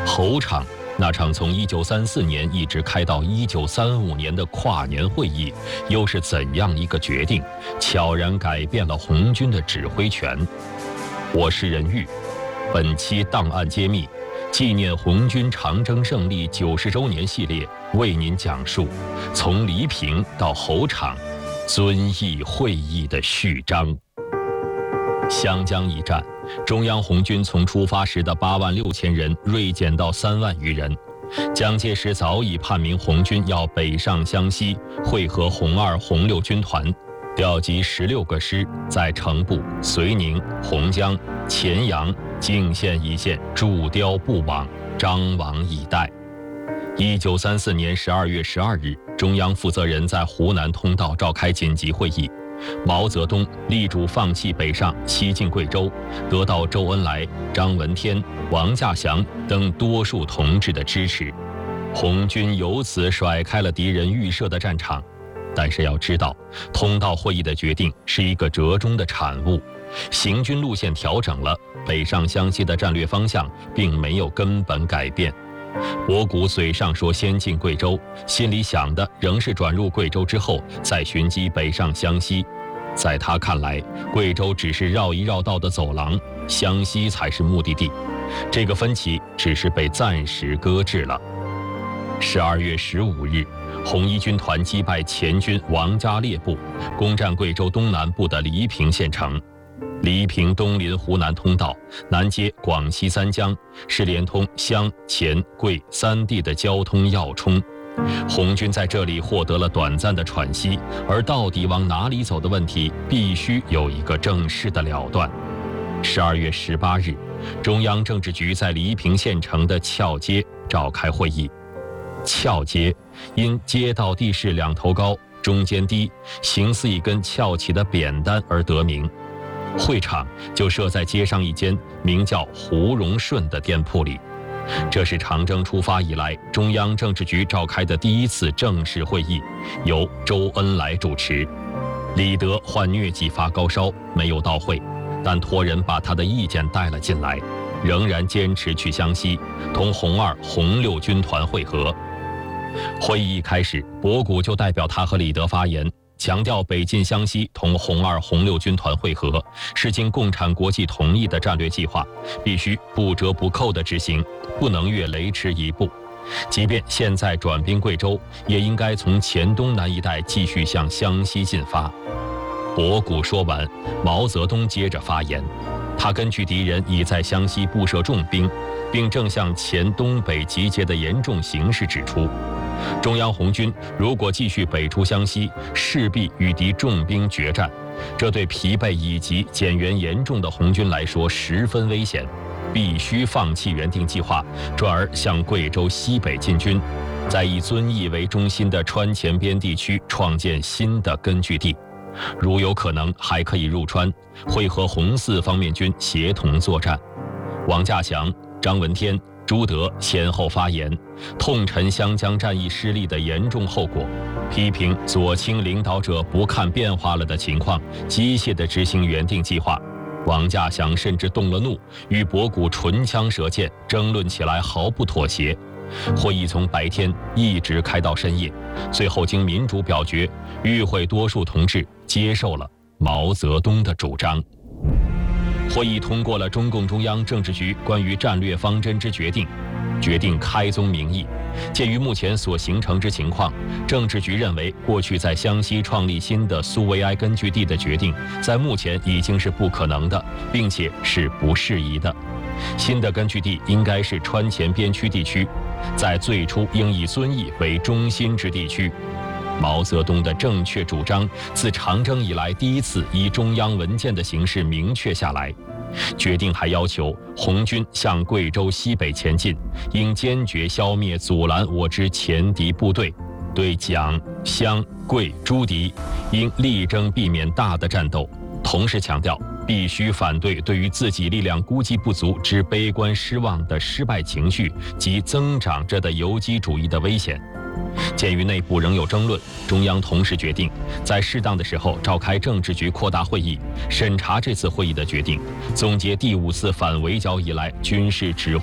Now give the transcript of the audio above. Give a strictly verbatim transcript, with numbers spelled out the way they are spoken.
侯场那场从一九三四年一直开到一九三五年的跨年会议，又是怎样一个决定，悄然改变了红军的指挥权？我是任玉，本期档案揭秘，纪念红军长征胜利九十周年系列，为您讲述从黎平到侯场，遵义会议的序章。湘江一战，中央红军从出发时的八万六千人锐减到三万余人。蒋介石早已判明红军要北上湘西，会合红二、红六军团，调集十六个师，在城部、绥宁、洪江、黔阳、泾县一线驻碉布网，张网以待。一九三四年十二月十二日，中央负责人在湖南通道召开紧急会议。毛泽东力主放弃北上，西进贵州，得到周恩来、张闻天、王稼祥等多数同志的支持，红军由此甩开了敌人预设的战场。但是要知道，通道会议的决定是一个折中的产物，行军路线调整了，北上湘西的战略方向并没有根本改变。博古嘴上说先进贵州，心里想的仍是转入贵州之后再寻机北上湘西。在他看来，贵州只是绕一绕道的走廊，湘西才是目的地。这个分歧只是被暂时搁置了。十二月十五日，红一军团击败黔军王家烈部，攻占贵州东南部的黎平县城。黎平东临湖南通道，南接广西三江，是连通湘、黔、贵三地的交通要冲。红军在这里获得了短暂的喘息，而到底往哪里走的问题，必须有一个正式的了断。十二月十八日，中央政治局在黎平县城的翘街召开会议。翘街因街道地势两头高，中间低，形似一根翘起的扁担而得名。会场就设在街上一间名叫胡荣顺的店铺里。这是长征出发以来中央政治局召开的第一次正式会议，由周恩来主持。李德患疟疾发高烧，没有到会，但托人把他的意见带了进来，仍然坚持去湘西同红二、红六军团会合。会议一开始，博古就代表他和李德发言，强调北进湘西同红二、红六军团会合是经共产国际同意的战略计划，必须不折不扣地执行，不能越雷池一步。即便现在转兵贵州，也应该从黔东南一带继续向湘西进发。博古说完，毛泽东接着发言，他根据敌人已在湘西布设重兵，并正向黔东北集结的严重形势指出，中央红军如果继续北出湘西，势必与敌重兵决战，这对疲惫以及减员严重的红军来说十分危险，必须放弃原定计划，转而向贵州西北进军，在以遵义为中心的川黔边地区创建新的根据地，如有可能还可以入川，会和红四方面军协同作战。王稼祥、张闻天、朱德先后发言，痛陈湘江战役失利的严重后果，批评左倾领导者不看变化了的情况，机械地执行原定计划。王稼祥甚至动了怒，与博古唇枪舌剑，争论起来毫不妥协。会议从白天一直开到深夜，最后经民主表决，与会多数同志接受了毛泽东的主张。会议通过了中共中央政治局关于战略方针之决定，决定开宗明义，鉴于目前所形成之情况，政治局认为过去在湘西创立新的苏维埃根据地的决定，在目前已经是不可能的，并且是不适宜的。新的根据地应该是川黔边区地区，在最初应以遵义为中心之地区。毛泽东的正确主张自长征以来第一次以中央文件的形式明确下来。决定还要求红军向贵州西北前进，应坚决消灭阻拦我之前敌部队，对蒋、湘、贵诸敌应力争避免大的战斗。同时强调，必须反对对于自己力量估计不足之悲观失望的失败情绪及增长着的游击主义的危险。鉴于内部仍有争论，中央同时决定在适当的时候召开政治局扩大会议，审查这次会议的决定，总结第五次反围剿以来军事指挥